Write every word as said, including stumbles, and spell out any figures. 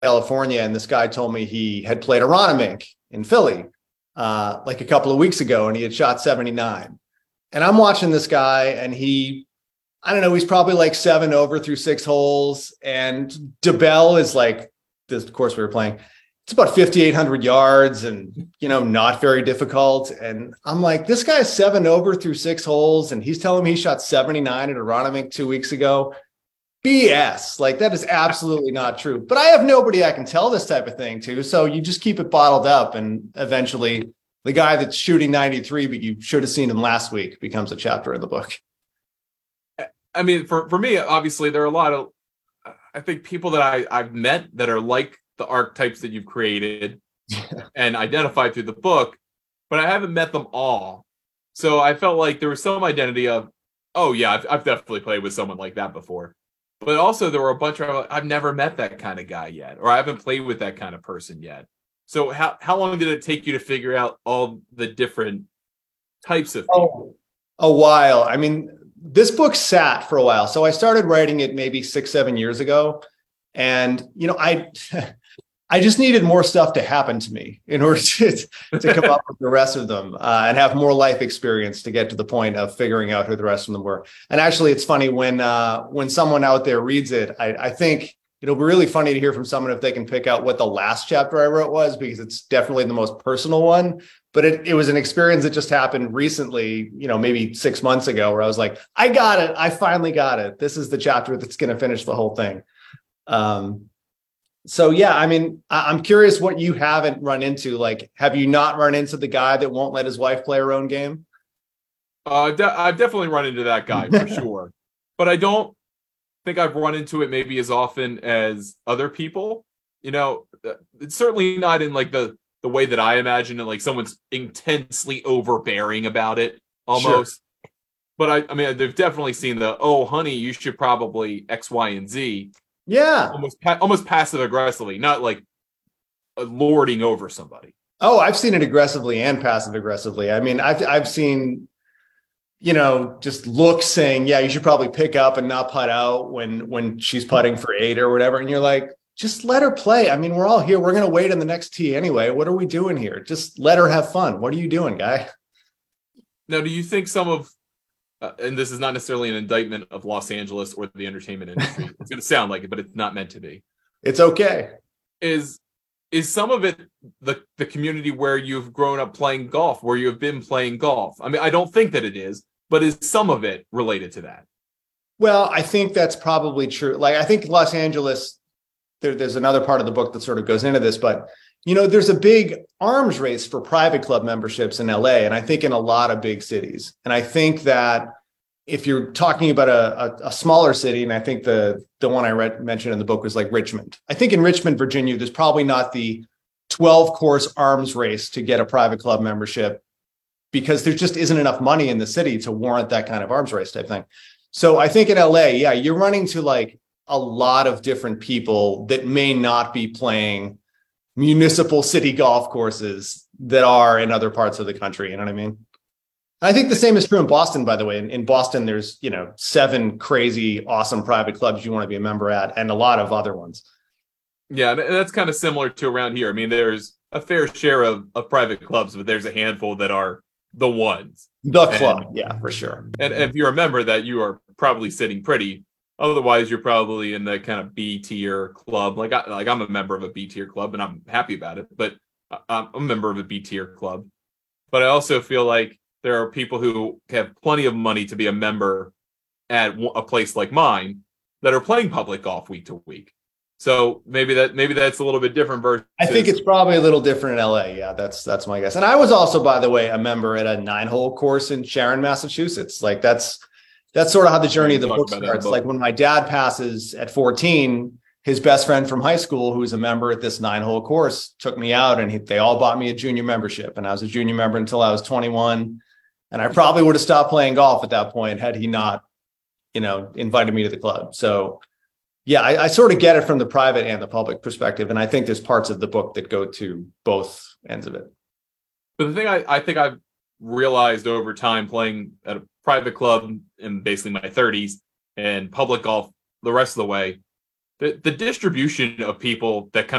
California, and this guy told me he had played Aronimink in Philly uh, like a couple of weeks ago, and he had shot seventy-nine. And I'm watching this guy, and he, I don't know, he's probably like seven over through six holes. And DeBell is like, this course we were playing, it's about fifty-eight hundred yards and, you know, not very difficult. And I'm like, this guy's seven over through six holes, and he's telling me he shot seventy-nine at Aronimink two weeks ago. B S. Like, that is absolutely not true. But I have nobody I can tell this type of thing to. So you just keep it bottled up, and eventually the guy that's shooting ninety-three, but you should have seen him last week, becomes a chapter in the book. I mean, for, for me, obviously, there are a lot of, I think, people that I, I've met that are like the archetypes that you've created and identified through the book, but I haven't met them all. So I felt like there was some identity of, oh, yeah, I've, I've definitely played with someone like that before. But also there were a bunch of, I've never met that kind of guy yet, or I haven't played with that kind of person yet. So how, how long did it take you to figure out all the different types of people? Oh, a while. I mean, this book sat for a while. So I started writing it maybe six, seven years ago. And, you know, I, I just needed more stuff to happen to me in order to, to come up with the rest of them uh, and have more life experience to get to the point of figuring out who the rest of them were. And actually, it's funny when uh, when someone out there reads it, I, I think it'll be really funny to hear from someone if they can pick out what the last chapter I wrote was, because it's definitely the most personal one. But it, it was an experience that just happened recently, you know, maybe six months ago, where I was like, I got it. I finally got it. This is the chapter that's going to finish the whole thing. Um, So, yeah, I mean, I'm curious what you haven't run into. Like, have you not run into the guy that won't let his wife play her own game? Uh, de- I've definitely run into that guy for sure. But I don't think I've run into it maybe as often as other people. You know, it's certainly not in like the, the way that I imagine it, like someone's intensely overbearing about it almost. Sure. But I, I mean, they've definitely seen the, oh, honey, you should probably X, Y, and Z. Yeah, almost almost passive aggressively, not like lording over somebody. Oh, I've seen it aggressively and passive aggressively. I mean, I've I've seen, you know, just looks saying, yeah, you should probably pick up and not putt out when when she's putting for eight or whatever. And you're like, just let her play. I mean, we're all here. We're gonna wait on the next tee anyway. What are we doing here? Just let her have fun. What are you doing, guy? Now, do you think some of Uh, and this is not necessarily an indictment of Los Angeles or the entertainment industry. It's going to sound like it, but it's not meant to be. It's okay. Is is some of it the, the community where you've grown up playing golf, where you have been playing golf? I mean, I don't think that it is, but is some of it related to that? Well, I think that's probably true. Like, I think Los Angeles, there, there's another part of the book that sort of goes into this, but you know, there's a big arms race for private club memberships in L A, and I think in a lot of big cities. And I think that if you're talking about a, a, a smaller city, and I think the the one I read mentioned in the book was like Richmond. I think in Richmond, Virginia, there's probably not the twelve course arms race to get a private club membership, because there just isn't enough money in the city to warrant that kind of arms race type thing. So I think in L A, yeah, you're running to like a lot of different people that may not be playing municipal city golf courses that are in other parts of the country. You know what I mean? I think the same is true in Boston, by the way. In, in Boston, there's, you know, seven crazy, awesome private clubs you want to be a member at, and a lot of other ones. Yeah, that's kind of similar to around here. I mean, there's a fair share of, of private clubs, but there's a handful that are the ones. The club, and, yeah, for sure. And, and if you remember that, you are probably sitting pretty. Otherwise, you're probably in the kind of B tier club. Like, I, like I'm a member of a B tier club, and I'm happy about it. But I'm a member of a B tier club. But I also feel like there are people who have plenty of money to be a member at a place like mine that are playing public golf week to week. So maybe that maybe that's a little bit different versus. I think it's probably a little different in L A. Yeah, that's that's my guess. And I was also, by the way, a member at a nine-hole course in Sharon, Massachusetts. Like that's. That's sort of how the journey of the book starts. Like when my dad passes at fourteen, his best friend from high school, who's a member at this nine-hole course, took me out, and he, they all bought me a junior membership. And I was a junior member until I was twenty-one. And I probably would have stopped playing golf at that point had he not, you know, invited me to the club. So, yeah, I, I sort of get it from the private and the public perspective. And I think there's parts of the book that go to both ends of it. But the thing I, I think I've realized over time playing at a private club in basically my thirties and public golf the rest of the way, the, the distribution of people that kind